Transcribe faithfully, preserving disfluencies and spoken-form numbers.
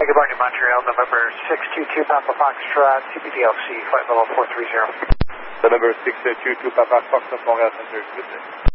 Good morning, Montreal, November six two two Papa Foxtrot, C P D L C, flight level four three zero. November six two two Papa Foxtrot, Montreal Center, good day.